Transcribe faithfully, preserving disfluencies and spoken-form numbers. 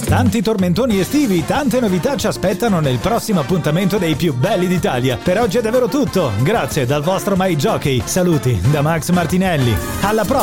Tanti tormentoni estivi, tante novità ci aspettano nel prossimo appuntamento dei più belli d'Italia. Per oggi è davvero tutto. Grazie dal vostro MyJockey. Saluti da Max Martinelli. Alla prossima!